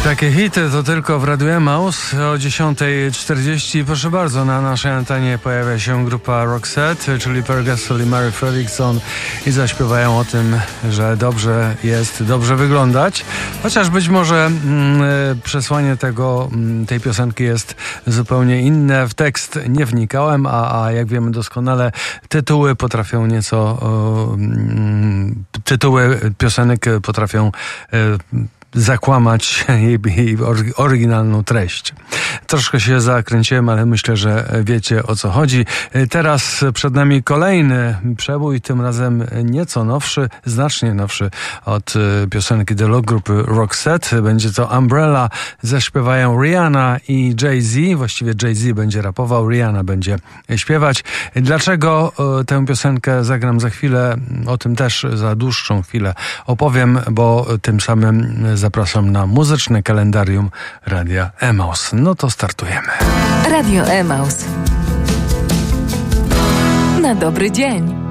Takie hity to tylko w Radiu Emaus o 10:40. Proszę bardzo, na naszej antenie pojawia się grupa Roxette, czyli Per Gessle i Mary Fredriksson i zaśpiewają o tym, że dobrze jest, dobrze wyglądać. Chociaż być może przesłanie tej piosenki jest zupełnie inne. W tekst nie wnikałem, a jak wiemy doskonale, tytuły piosenek potrafią zakłamać jej oryginalną treść. Troszkę się zakręciłem, ale myślę, że wiecie, o co chodzi. Teraz przed nami kolejny przebój, tym razem nieco nowszy, znacznie nowszy od piosenki The Look grupy Roxette. Będzie to Umbrella. Zaśpiewają Rihanna i Jay-Z. Właściwie Jay-Z będzie rapował, Rihanna będzie śpiewać. Dlaczego tę piosenkę zagram za chwilę? O tym też za dłuższą chwilę opowiem, bo tym samym zapraszam na muzyczne kalendarium Radia Emaus. No to startujemy. Radio Emaus. Na dobry dzień.